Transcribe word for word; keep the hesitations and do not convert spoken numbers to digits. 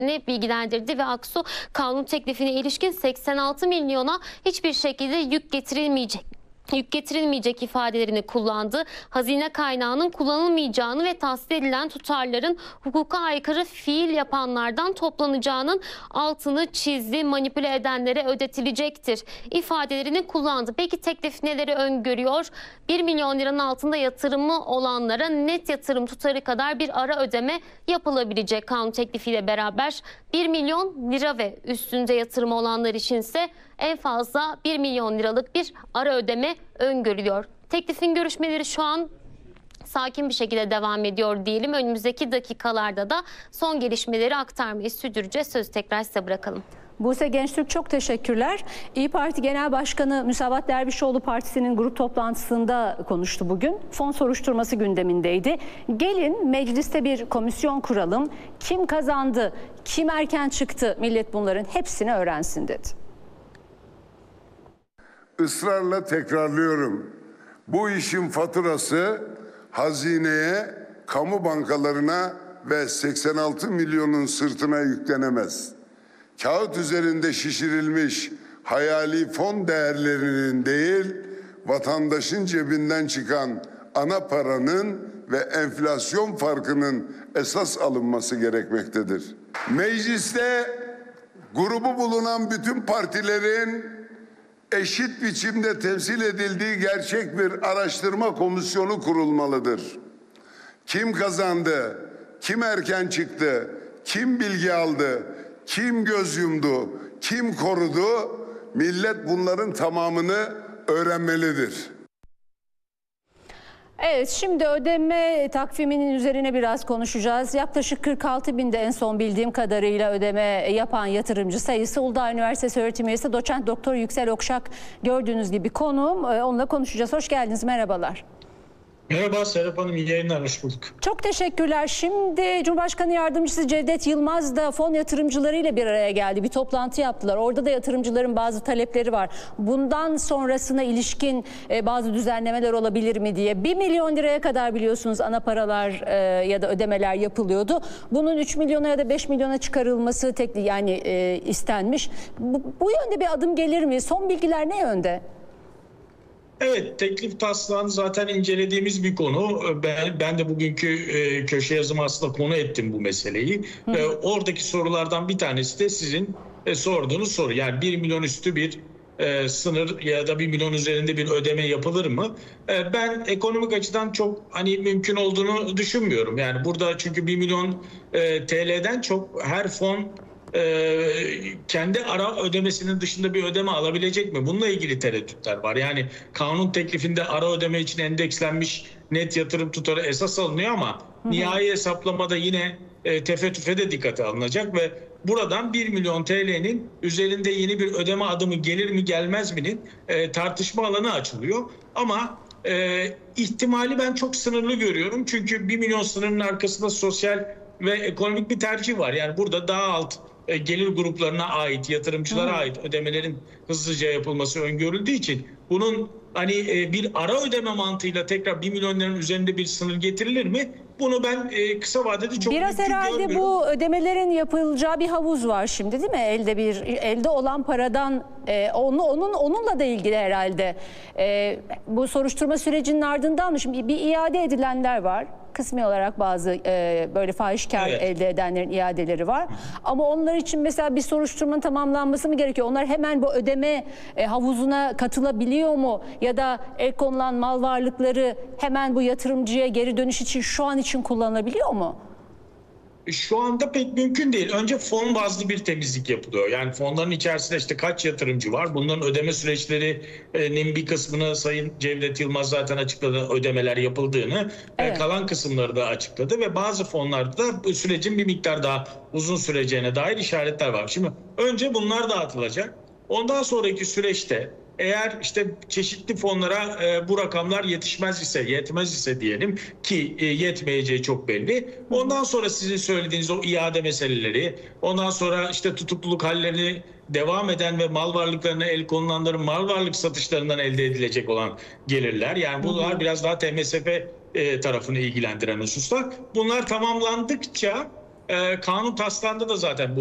bilgilendirdi ve Aksu kanun teklifine ilişkin seksen altı milyona hiçbir şekilde yük getirilmeyecek. Yük getirilmeyecek ifadelerini kullandı. Hazine kaynağının kullanılmayacağını ve tahsil edilen tutarların hukuka aykırı fiil yapanlardan toplanacağının altını çizdi. Manipüle edenlere ödetilecektir ifadelerini kullandı. Peki teklif neleri öngörüyor? bir milyon liranın altında yatırımı olanlara net yatırım tutarı kadar bir ara ödeme yapılabilecek kanun teklifiyle beraber. bir milyon lira ve üstünde yatırımı olanlar içinse en fazla bir milyon liralık bir ara ödeme öngörülüyor. Teklifin görüşmeleri şu an sakin bir şekilde devam ediyor diyelim. Önümüzdeki dakikalarda da son gelişmeleri aktarmayı sürdüreceğiz. Sözü tekrar size bırakalım. Buse Gençtürk çok teşekkürler. İYİ Parti Genel Başkanı Müsavat Dervişoğlu partisinin grup toplantısında konuştu bugün. Fon soruşturması gündemindeydi. Gelin mecliste bir komisyon kuralım. Kim kazandı, kim erken çıktı, millet bunların hepsini öğrensin dedi. Israrla tekrarlıyorum. Bu işin faturası hazineye, kamu bankalarına ve seksen altı milyonun sırtına yüklenemez. Kağıt üzerinde şişirilmiş hayali fon değerlerinin değil, vatandaşın cebinden çıkan ana paranın ve enflasyon farkının esas alınması gerekmektedir. Mecliste grubu bulunan bütün partilerin eşit biçimde temsil edildiği gerçek bir araştırma komisyonu kurulmalıdır. Kim kazandı, kim erken çıktı, kim bilgi aldı, kim göz yumdu, kim korudu, millet bunların tamamını öğrenmelidir. Evet, şimdi ödeme takviminin üzerine biraz konuşacağız. Yaklaşık kırk altı binde en son bildiğim kadarıyla ödeme yapan yatırımcı sayısı. Uludağ Üniversitesi öğretim üyesi doçent doktor Yüksel Okşak gördüğünüz gibi konuğum. Onunla konuşacağız. Hoş geldiniz, merhabalar. Merhaba Serap Hanım, iyi yayınlar, hoş bulduk. Çok teşekkürler. Şimdi Cumhurbaşkanı Yardımcısı Cevdet Yılmaz da fon yatırımcılarıyla bir araya geldi. Bir toplantı yaptılar. Orada da yatırımcıların bazı talepleri var. Bundan sonrasına ilişkin bazı düzenlemeler olabilir mi diye. bir milyon liraya kadar biliyorsunuz ana paralar ya da ödemeler yapılıyordu. Bunun üç milyona ya da beş milyona çıkarılması tek, yani istenmiş. Bu, bu yönde bir adım gelir mi? Son bilgiler ne yönde? Evet, teklif taslağını zaten incelediğimiz bir konu. Ben, ben de bugünkü e, köşe yazımı aslında konu ettim bu meseleyi. E, oradaki sorulardan bir tanesi de sizin e, sorduğunuz soru. Yani bir milyon üstü bir e, sınır ya da bir milyon üzerinde bir ödeme yapılır mı? E, ben ekonomik açıdan çok hani mümkün olduğunu düşünmüyorum. Yani burada çünkü bir milyon e, T L'den çok her fon Ee, kendi ara ödemesinin dışında bir ödeme alabilecek mi? Bununla ilgili tereddütler var. Yani kanun teklifinde ara ödeme için endekslenmiş net yatırım tutarı esas alınıyor ama hı hı. nihai hesaplamada yine e, tefe tüfe de dikkate alınacak ve buradan bir milyon T L'nin üzerinde yeni bir ödeme adımı gelir mi gelmez mi'nin e, tartışma alanı açılıyor. Ama e, ihtimali ben çok sınırlı görüyorum. Çünkü bir milyon sınırının arkasında sosyal ve ekonomik bir tercih var. Yani burada daha alt gelir gruplarına ait, yatırımcılara Hı. ait ödemelerin hızlıca yapılması öngörüldüğü için bunun hani bir ara ödeme mantığıyla tekrar bir milyon liranın üzerinde bir sınır getirilir mi? Bunu ben kısa vadede çok Biraz herhalde bu ödemelerin yapılacağı bir havuz var şimdi, değil mi? Elde bir elde olan paradan onu onun onunla da ilgili herhalde. Bu soruşturma sürecinin ardından şimdi bir iade edilenler var. Kısmi olarak bazı e, böyle fahiş kar evet. elde edenlerin iadeleri var. Ama onlar için mesela bir soruşturmanın tamamlanması mı gerekiyor? Onlar hemen bu ödeme e, havuzuna katılabiliyor mu? Ya da el konulan mal varlıkları hemen bu yatırımcıya geri dönüş için şu an için kullanılabiliyor mu? Şu anda pek mümkün değil. Önce fon bazlı bir temizlik yapılıyor. Yani fonların içerisinde işte kaç yatırımcı var? Bunların ödeme süreçlerinin bir kısmını Sayın Cevdet Yılmaz zaten açıkladı, ödemeler yapıldığını. Evet. Kalan kısımları da açıkladı ve bazı fonlarda da bu sürecin bir miktar daha uzun süreceğine dair işaretler var. Şimdi önce bunlar dağıtılacak. Ondan sonraki süreçte eğer işte çeşitli fonlara e, bu rakamlar yetişmez ise, yetmez ise diyelim ki e, yetmeyeceği çok belli. Ondan sonra sizin söylediğiniz o iade meseleleri, ondan sonra işte tutukluluk hallerini devam eden ve mal varlıklarına el konulanların mal varlık satışlarından elde edilecek olan gelirler. Yani bunlar biraz daha T M S F e, tarafını ilgilendiren hususlar. Bunlar tamamlandıkça E, kanun taslağında da zaten bu